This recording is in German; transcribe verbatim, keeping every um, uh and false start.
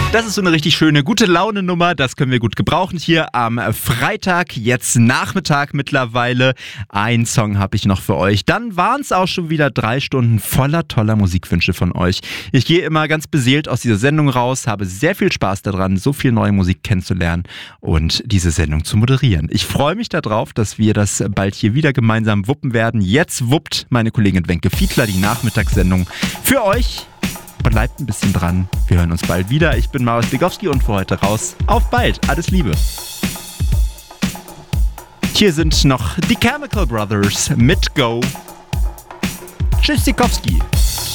Das ist so eine richtig schöne Gute-Laune-Nummer, das können wir gut gebrauchen hier am Freitag, jetzt Nachmittag mittlerweile. Ein Song habe ich noch für euch. Dann waren es auch schon wieder drei Stunden voller toller Musikwünsche von euch. Ich gehe immer ganz beseelt aus dieser Sendung raus, habe sehr viel Spaß daran, so viel neue Musik kennenzulernen und diese Sendung zu moderieren. Ich freue mich darauf, dass wir das bald hier wieder gemeinsam wuppen werden. Jetzt wuppt meine Kollegin Wenke Fiedler die Nachmittagssendung für euch. Bleibt ein bisschen dran. Wir hören uns bald wieder. Ich bin Marius Bigowski und für heute raus. Auf bald. Alles Liebe. Hier sind noch die Chemical Brothers mit Go. Tschüssikowski.